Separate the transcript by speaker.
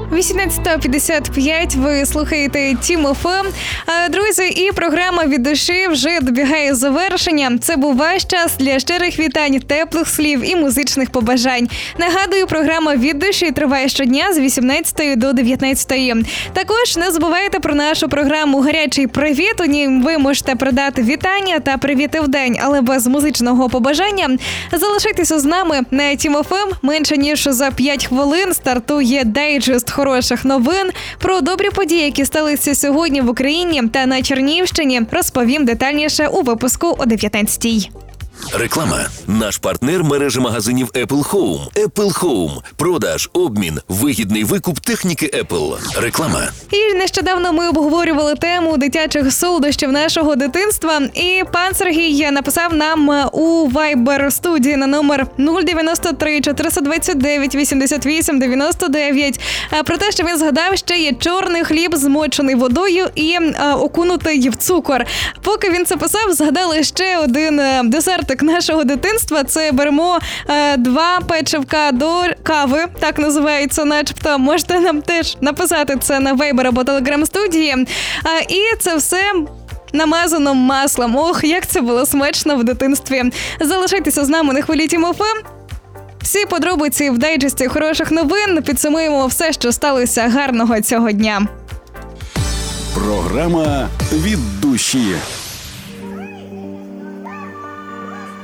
Speaker 1: 18:55, ви слухаєте Тім ФМ. Друзі, і програма «Від душі» вже добігає завершення. Це був ваш час для щирих вітань, теплих слів і музичних побажань. Нагадую, програма «Від душі» триває щодня з 18 до 19. Також не забувайте про нашу програму «Гарячий привіт». У ній ви можете передати вітання та привіти в день, але без музичного побажання. Залишайтеся з нами на Тім ФМ. Менше ніж за 5 хвилин стартує дайджест хороших новин про добрі події, які сталися сьогодні в Україні та на Чернігівщині. Розповім детальніше у випуску о 19-й.
Speaker 2: Реклама. Наш партнер – мережа магазинів Apple Home. Apple Home. Продаж, обмін, вигідний викуп техніки Apple. Реклама.
Speaker 1: І нещодавно ми обговорювали тему дитячих солодощів нашого дитинства. І пан Сергій написав нам у Viber студії на номер 093 429 88 99 про те, що він згадав, що є чорний хліб, змочений водою і окунутий в цукор. Поки він це писав, згадали ще один десертик нашого дитинства. Це беремо 2 печивка до кави, так називається начебто. Можете нам теж написати це на Viber або Telegram студії. І це все намазано маслом. Ох, як це було смачно в дитинстві. Залишайтеся з нами на хвилі Тім ФМ. Всі подробиці в дайджесті хороших новин. Підсумуємо все, що сталося гарного цього дня.
Speaker 3: Програма «Від душі».